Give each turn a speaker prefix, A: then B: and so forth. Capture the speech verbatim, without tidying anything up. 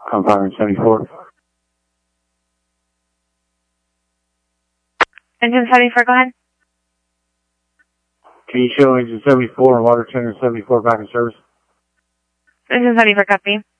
A: I'm five seventy-four.
B: Engine seventy-four, go ahead.
A: Can you show engine seventy-four and water tender seventy-four back in service?
B: Engine seventy-four, copy.